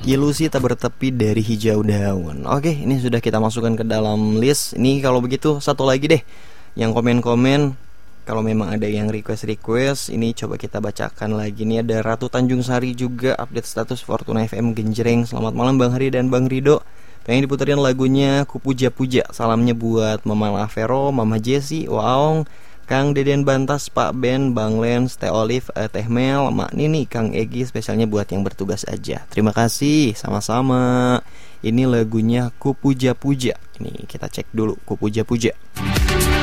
Ilusi tak bertepi dari hijau daun. Oke, ini sudah kita masukkan ke dalam list. Ini kalau begitu satu lagi deh yang komen-komen. Kalau memang ada yang request, ini coba kita bacakan lagi. Ini ada Ratu Tanjung Sari juga update status Fortuna FM Genjreng. Selamat malam Bang Hari dan Bang Rido. Pengen diputerin lagunya Kupuja-Puja. Salamnya buat Mama Lavero, Mama Jessie, Waong, Kang Deden Bantas, Pak Ben, Bang Lens, Teh Olive, Teh Mel, Mak Nini, Kang Egi. Spesialnya buat yang bertugas aja. Terima kasih, sama-sama. Ini lagunya Kupuja-Puja. Ini kita cek dulu Kupuja-Puja.